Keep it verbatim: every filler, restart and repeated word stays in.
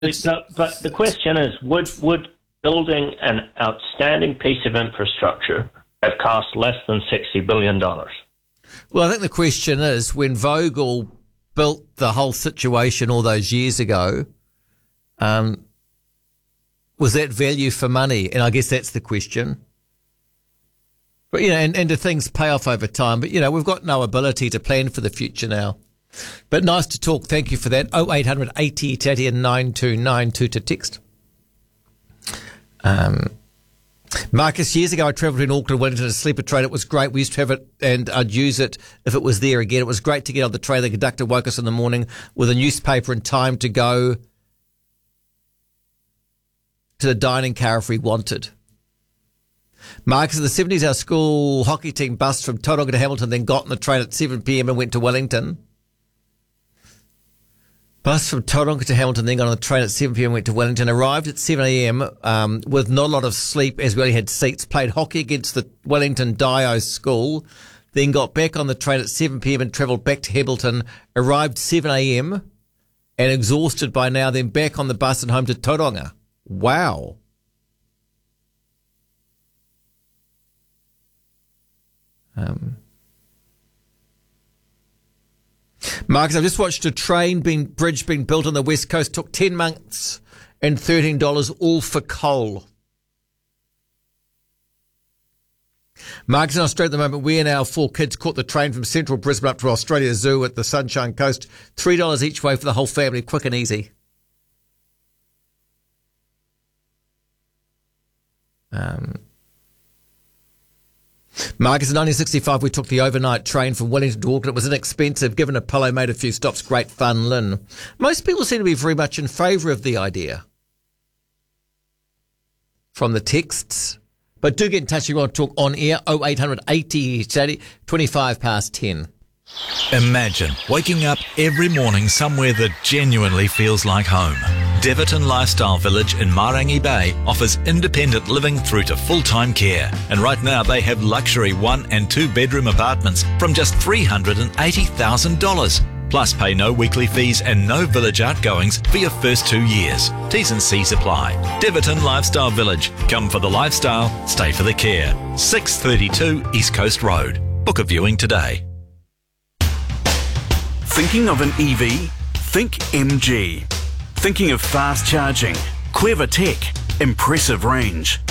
It's, no, but the question is, would would building an outstanding piece of infrastructure have cost less than sixty billion dollars? Well, I think the question is, when Vogel built the whole situation all those years ago, um, was that value for money? And I guess that's the question. But, you know, and, and do things pay off over time? But, you know, we've got no ability to plan for the future now. But nice to talk. Thank you for that. oh eight hundred eighty Tatty and nine two nine two to text. Um, Marcus, years ago I travelled in Auckland, went into a sleeper train. It was great. We used to have it and I'd use it if it was there again. It was great to get on the train. The conductor woke us in the morning with a newspaper and time to go to the dining car if we wanted. Marcus, in the seventies, our school hockey team bussed from Tauranga to Hamilton, then got on the train at seven p.m. and went to Wellington. Bus from Tauranga to Hamilton, then got on the train at seven p.m. and went to Wellington. Arrived at seven a.m. Um, with not a lot of sleep as we only had seats. Played hockey against the Wellington Dio school. Then got back on the train at seven p.m. and travelled back to Hamilton. Arrived seven a.m. and exhausted by now. Then back on the bus and home to Tauranga. Wow. Um, Marcus, I've just watched a train being bridge being built on the west coast. Took ten months and thirteen dollars, all for coal. Marcus, in Australia at the moment, we and our four kids caught the train from central Brisbane up to Australia Zoo at the Sunshine Coast. three dollars each way for the whole family, quick and easy. Um... Marcus, in nineteen sixty-five, we took the overnight train from Wellington to Auckland. It was inexpensive. Given Apollo made a few stops, great fun, Lynn. Most people seem to be very much in favour of the idea from the texts. But do get in touch if you want to talk on air. oh eight hundred eighty, twenty-five past ten. Imagine waking up every morning somewhere that genuinely feels like home. Deverton Lifestyle Village in Marangi Bay offers independent living through to full-time care. And right now they have luxury one and two bedroom apartments from just three hundred eighty thousand dollars. Plus pay no weekly fees and no village outgoings for your first two years. T's and C's apply. Deverton Lifestyle Village. Come for the lifestyle, stay for the care. six thirty-two East Coast Road. Book a viewing today. Thinking of an E V? Think M G. Thinking of fast charging, clever tech, impressive range?